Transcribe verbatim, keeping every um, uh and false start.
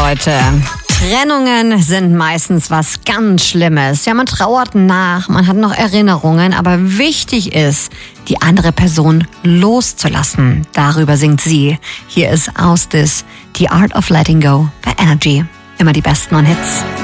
Leute. Trennungen sind meistens was ganz Schlimmes. Ja, man trauert nach, man hat noch Erinnerungen, aber wichtig ist, die andere Person loszulassen. Darüber singt sie. Hier ist Austis, The Art of Letting Go bei Energy. Immer die besten neuen Hits.